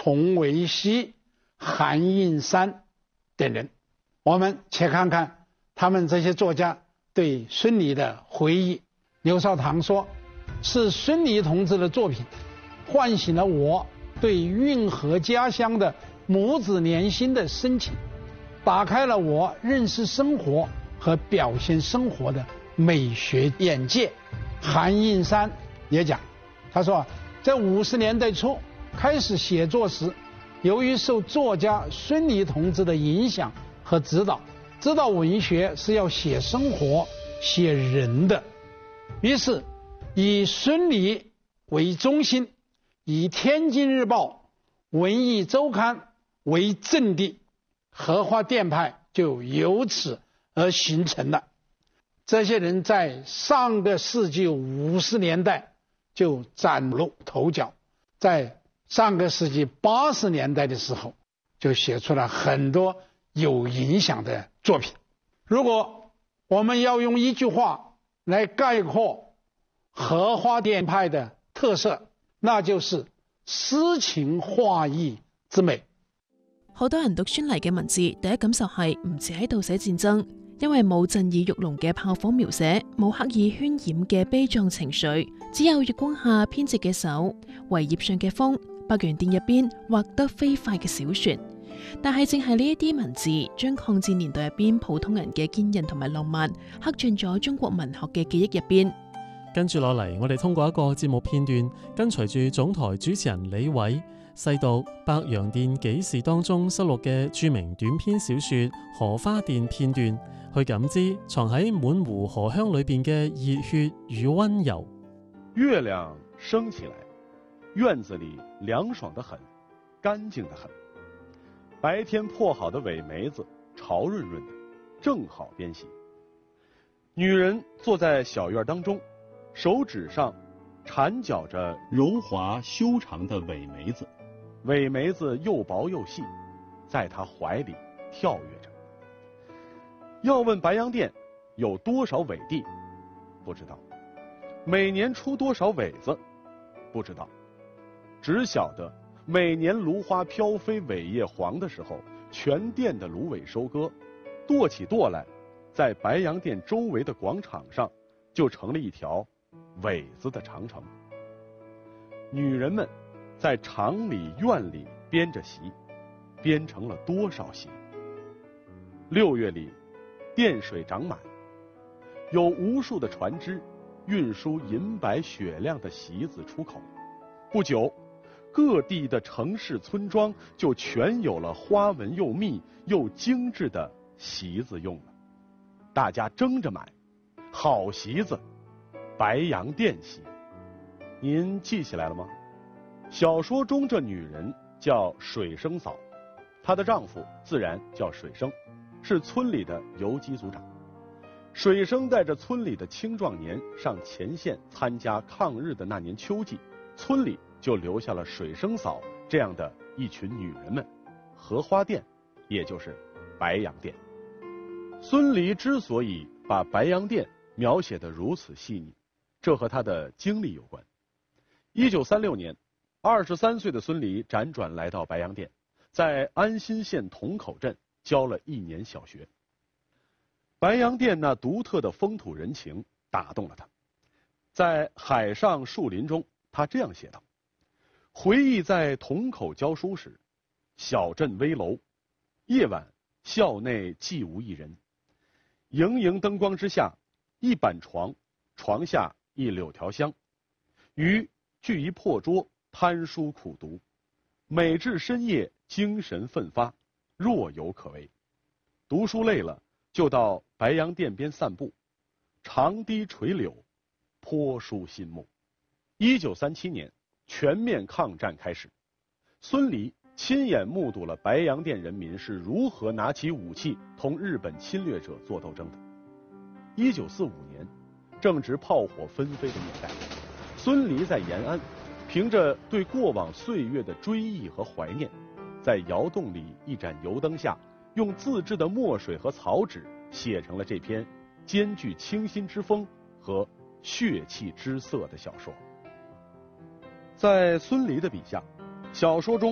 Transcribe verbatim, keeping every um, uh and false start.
崇维熙、韩应山等人。我们且看看他们这些作家对孙犁的回忆。刘少棠说，是孙犁同志的作品唤醒了我对运河家乡的母子连心的深情，打开了我认识生活和表现生活的美学眼界。韩应山也讲，他说在五十年代初开始写作时，由于受作家孙犁同志的影响和指导，知道文学是要写生活写人的，于是以孙犁为中心，以天津日报、文艺周刊为阵地，荷花淀派就由此而形成了。这些人在上个世纪五十年代就崭露头角，在上个世纪八十年代的时候就写出了很多有影响的作品。如果我们要用一句話來概括荷花淀派的特色，那就是詩情畫意之美。 好多人讀孫犁嘅文字，第一感受係唔似喺度寫戰爭，因為冇震耳欲聾嘅炮火描寫，冇刻意渲染嘅悲壯情緒，只有月光下編織嘅手，圍葉上嘅風，白洋淀入邊畫得飛快嘅小船。但係正係呢一啲文字，將抗戰年代入邊普通人嘅堅韌同埋浪漫，刻進咗中國文學嘅記憶入邊。 跟住落嚟，我哋通過一個節目片段，跟隨住總台主持人李偉，細讀《白洋淀紀事》當中收錄嘅著名短篇小說《荷花淀》片段，去感知藏喺滿湖荷香裏邊嘅熱血與溫柔。 月亮升起來，院子裡涼爽得很，乾淨得很。白天破好的苇梅子潮潤潤的，正好編寫。女人坐在小院當中，手指上纏絞着柔滑修長的苇梅子，苇梅子又薄又細，在她懷裡跳躍着。要問白洋淀有多少苇地，不知道；每年出多少苇子，不知道。只曉得每年蘆花飄飛苇葉黃的時候，全店的蘆苇收割，垛起垛來，在白洋淀周圍的廣場上就成了一條苇子的長城。女人們在廠裡院裡編着席，編成了多少席？六月裡澱水漲滿，有無數的船隻運輸銀白雪亮的席子出口。不久，各地的城市村莊就全有了花紋又密又精緻的席子用了，大家爭着買，好席子，白洋淀席。您記起來了嗎？小說中這女人叫水生嫂，她的丈夫自然叫水生，是村裡的游擊組長。水生帶着村裡的青壯年上前線參加抗日的那年秋季，村裡就留下了水生嫂這樣的一群女人們，荷花淀，也就是白洋淀。孫犁之所以把白洋淀描寫得如此細膩，這和他的經歷有關。一九三六年，二十三歲的孫犁輾轉來到白洋淀，在安新縣桶口鎮教了一年小學。白洋淀那獨特的風土人情打動了他，在《海上樹林》中，他這樣寫道：回憶在桶口教書時，小鎮危樓，夜晚校內寂無一人，盈盈燈光之下，一板床，床下一柳條香，餘聚一破桌，攤書苦讀，每至深夜精神奮發，若有可為。讀書累了，就到白洋淀邊散步，長堤垂柳，頗舒心目。一九三七年，全面抗戰開始，孫犁親眼目睹了白洋淀人民是如何拿起武器同日本侵略者做鬥爭的。一九四五年，正值炮火紛飛的年代，孫犁在延安，憑着對過往歲月的追憶和懷念，在窑洞裡一盞油燈下，用自制的墨水和草紙寫成了這篇兼具清新之風和血氣之色的小說。在孫犁的筆下，小說中